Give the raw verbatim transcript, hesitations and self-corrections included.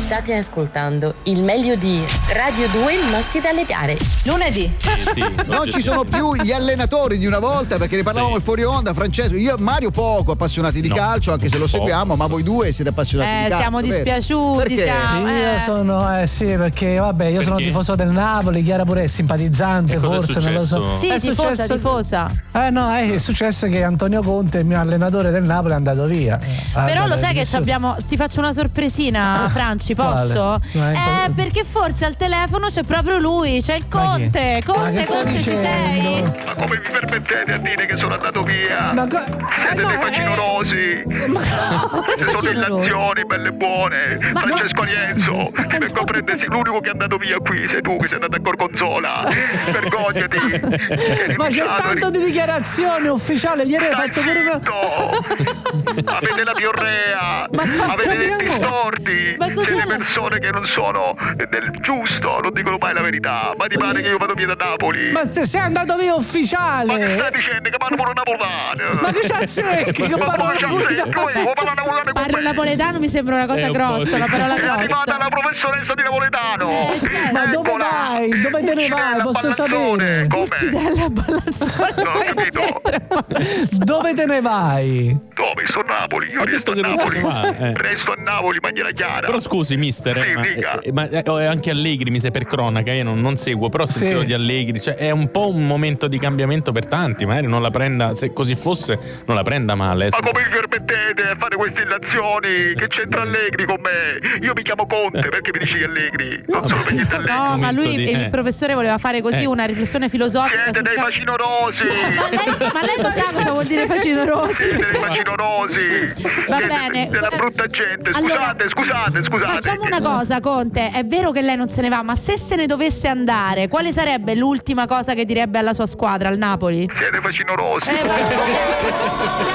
State ascoltando il meglio di Radio due Notti dalle gare. Lunedì. Eh sì, non ci sono più gli allenatori di una volta, perché ne parlavamo sì. fuori onda. Francesco, io e Mario poco appassionati di no, calcio, anche se lo seguiamo, ma voi due siete appassionati Eh, di calcio. siamo vero? dispiaciuti. Perché? Siamo, eh. Io sono, eh sì, perché vabbè, io Perché? sono tifoso del Napoli, Chiara pure è simpatizzante, E cosa è forse, non lo so. successo? Sì, È tifosa, successo- tifosa. Eh no, è successo che Antonio Conte, il mio allenatore del Napoli, è andato via. Ah, Però lo vabbè, sai che nessuno- abbiamo. Ti faccio una sorpresina, Franci, posso? Quale? Eh, perché forse al telefono c'è proprio lui, c'è il Ma chi? Conte. Ma Conte, che stai Conte, ci sei? dicendo? Ma come vi permettete a dire che sono andato via? Ma co- Siete eh, no, dei eh, facinorosi. Queste sono illazioni belle buone. Francesco Alienzo, ti vengo a prendere, l'unico che è andato via qui sei tu che sei andato a Gorgonzola. Vergognati. Eri Ma c'è iniziato, tanto eri- di dichiarazione ufficiale, ieri hai Stai fatto pure una... zitto! Avete la piorrea, Ma cosa avete denti abbiamo? storti, Ma cos'è? siete persone che non sono del giusto, non dicono mai la verità. Ma ti pare che io vado via da Napoli? Ma se sei andato via Ma che ufficiale! stai dicendo? Che parlo pure napoletano? Ma che c'azzecchi che Ma parlo come c'è napoletano? tu? Vuoi parlare napoletano con Parlo me? napoletano mi sembra una cosa È un po' grossa, sì. una parola È arrivata grossa. la professoressa di napoletano. Eh, Ma dove Eccola. vai? Dove te ne Uccidella vai? Posso Pallazzone. sapere? Come? Uccidella Ballazzone. Non ho capito. Dove te ne vai? Dove? Sto a Napoli. Io Ho resto detto a che non Napoli. se ne va, eh. Resto a Napoli in maniera chiara. Però scusi mister, Sì, ma, dica. eh, ma eh, anche Allegri mi sei per cronaca, io non, non seguo, però ho Sì. sentito di Allegri, cioè è un po' un momento di cambiamento per tanti, magari non la prenda, se così fosse non la prenda male. eh. Ma come vi permettete a fare queste illazioni? Che c'entra Allegri con me? Io mi chiamo Conte, perché mi dici Allegri? Non sono per niente Allegri. No, ma lui, momento di- il eh. professore voleva fare così Eh. una riflessione filosofica. Siete sul dei ca- facinorosi! Ma lei, ma lei lo sa cosa vuol dire facinorosi? Siete dei facinorosi! Va Siete bene. della brutta gente! Scusate, Allora, scusate, scusate! Facciamo una cosa, Conte. È vero che lei non se ne va, ma se se ne dovesse andare, quale sarebbe l'ultima cosa che direbbe alla sua squadra, al Napoli? Siete facinorosi! Eh,